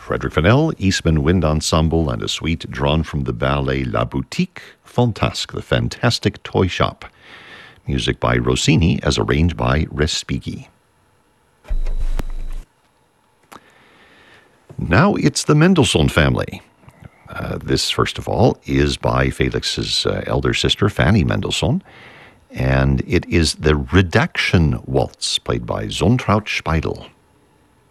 Frederick Fennell, Eastman Wind Ensemble, and a suite drawn from the ballet La Boutique Fantasque, the Fantastic Toy Shop. Music by Rossini as arranged by Respighi. Now it's the Mendelssohn family. This, first of all, is by Felix's elder sister, Fanny Mendelssohn, and it is the Redaction Waltz, played by Zontraut Speidel.